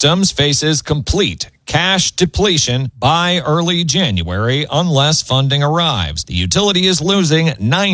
Systems faces complete cash depletion by early January unless funding arrives. The utility is losing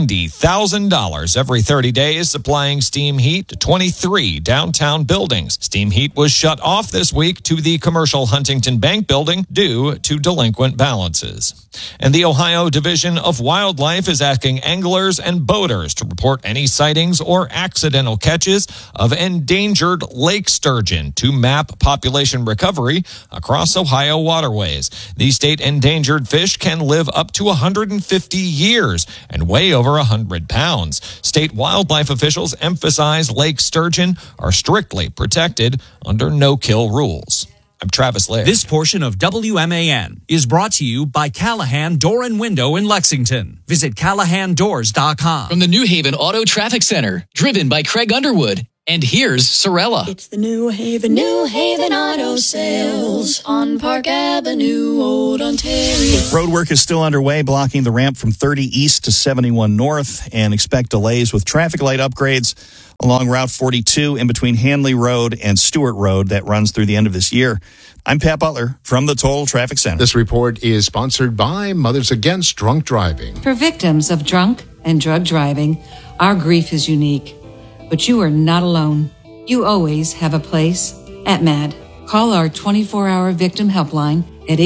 $90,000 every 30 days supplying steam heat to 23 downtown buildings. Steam heat was shut off this week to the commercial Huntington Bank building due to delinquent balances. And the Ohio Division of Wildlife is asking anglers and boaters to report any sightings or accidental catches of endangered lake sturgeon to map population recovery across Ohio waterways. These state endangered fish can live up to 150 years and weigh over 100 pounds. State wildlife officials emphasize lake sturgeon are strictly protected under no-kill rules. I'm Travis Laird. This portion of WMAN is brought to you by Callahan Door and Window in Lexington. Visit CallahanDoors.com. From the New Haven Auto Traffic Center, driven by Craig Underwood. And here's Sorella. It's the New Haven Auto Sales on Park Avenue, Old Ontario. Road work is still underway, blocking the ramp from 30 east to 71 north, and expect delays with traffic light upgrades along Route 42 in between Hanley Road and Stewart Road that runs through the end of this year. I'm Pat Butler from the Total Traffic Center. This report is sponsored by Mothers Against Drunk Driving. For victims of drunk and drug driving, our grief is unique. But you are not alone. You always have a place at MAD. Call our 24-hour victim helpline at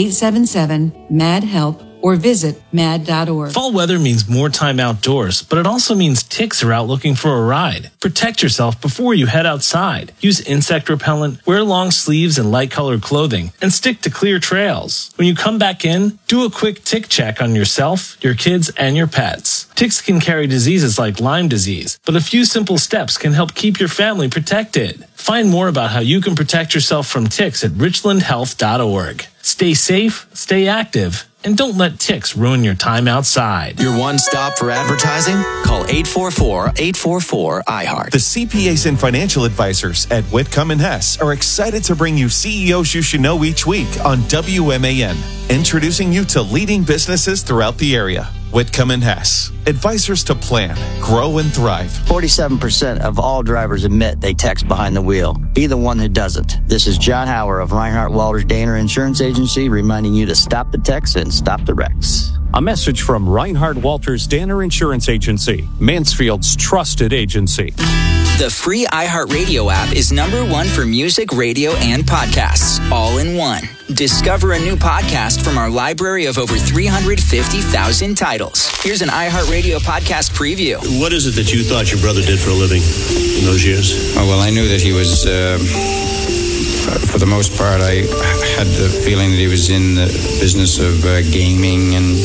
877-MAD-HELP or visit mad.org. Fall weather means more time outdoors, but it also means ticks are out looking for a ride. Protect yourself before you head outside. Use insect repellent, wear long sleeves and light-colored clothing, and stick to clear trails. When you come back in, do a quick tick check on yourself, your kids, and your pets. Ticks can carry diseases like Lyme disease, but a few simple steps can help keep your family protected. Find more about how you can protect yourself from ticks at richlandhealth.org. Stay safe, stay active, and don't let ticks ruin your time outside. Your one stop for advertising? Call 844-844-iHeart. The CPAs and financial advisors at Whitcomb and Hess are excited to bring you CEOs you should know each week on WMAN, introducing you to leading businesses throughout the area. Whitcomb and Hess, advisors to plan, grow, and thrive. 47% of all drivers admit they text behind the wheel. Be the one who doesn't. This is John Hauer of Reinhardt Walters Danner Insurance Agency reminding you to stop the texts and stop the wrecks. A message from Reinhardt Walters Danner Insurance Agency, Mansfield's trusted agency. The free iHeartRadio app is #1 for music, radio, and podcasts, all in one. Discover a new podcast from our library of over 350,000 titles. Here's an iHeartRadio podcast preview. What is it that you thought your brother did for a living in those years? Oh, well, I knew that he was, for the most part, I had the feeling that he was in the business of gaming and...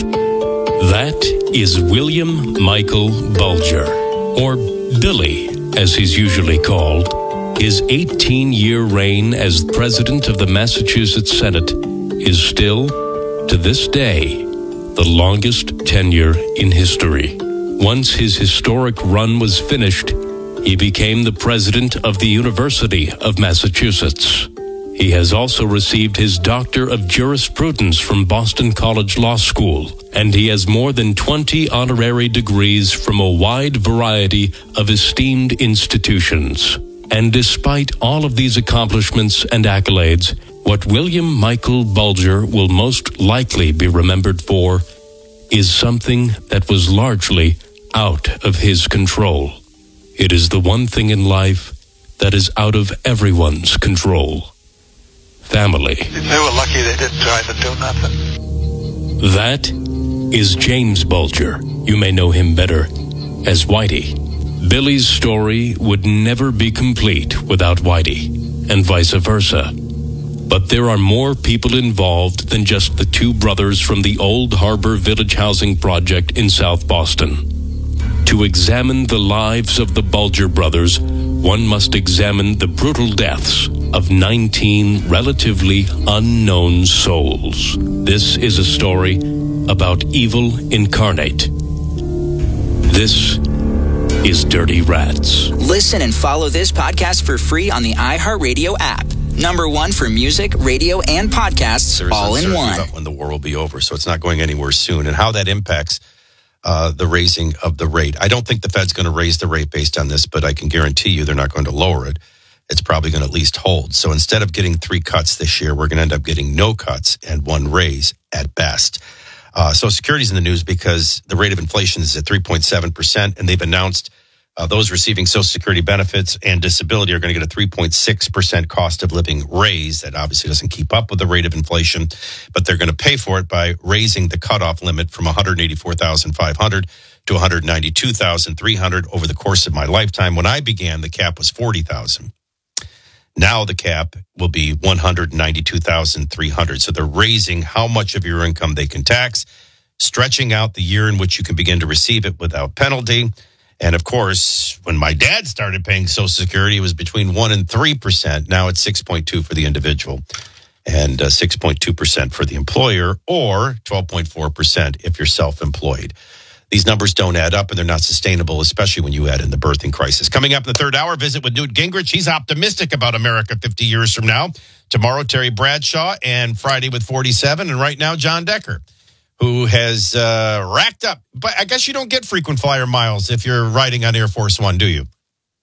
That is William Michael Bulger, or Billy, as he's usually called. His 18-year reign as president of the Massachusetts Senate is still, to this day, the longest tenure in history. Once his historic run was finished, he became the president of the University of Massachusetts. He has also received his Doctor of Jurisprudence from Boston College Law School, and he has more than 20 honorary degrees from a wide variety of esteemed institutions. And despite all of these accomplishments and accolades, what William Michael Bulger will most likely be remembered for is something that was largely out of his control. It is the one thing in life that is out of everyone's control. Family. They were lucky they didn't try to do nothing. That is James Bulger. You may know him better as Whitey. Billy's story would never be complete without Whitey, and vice versa. But there are more people involved than just the two brothers from the Old Harbor Village Housing Project in South Boston. To examine the lives of the Bulger brothers, one must examine the brutal deaths of 19 relatively unknown souls. This is a story about evil incarnate. This is Dirty Rats. Listen and follow this podcast for free on the iHeartRadio app. #1 for music, radio, and podcasts, all in one. About when the war will be over, so it's not going anywhere soon, and how that impacts the raising of the rate. I don't think the Fed's going to raise the rate based on this, but I can guarantee you they're not going to lower it. it's probably going to at least hold. So instead of getting 3 cuts this year, we're going to end up getting no cuts and 1 raise at best. Social Security's in the news because the rate of inflation is at 3.7%, and they've announced those receiving Social Security benefits and disability are going to get a 3.6% cost of living raise. That obviously doesn't keep up with the rate of inflation, but they're going to pay for it by raising the cutoff limit from $184,500 to $192,300 over the course of my lifetime. When I began, the cap was $40,000. Now the cap will be $192,300. So they're raising how much of your income they can tax, stretching out the year in which you can begin to receive it without penalty. And of course, when my dad started paying Social Security, it was between 1% and 3%. Now it's 6.2% for the individual and 6.2% for the employer, or 12.4% if you're self-employed. These numbers don't add up, and they're not sustainable, especially when you add in the birthing crisis. Coming up in the third hour, visit with Newt Gingrich. He's optimistic about America 50 years from now. Tomorrow, Terry Bradshaw, and Friday with 47. And right now, John Decker, who has racked up. But I guess you don't get frequent flyer miles if you're riding on Air Force One, do you?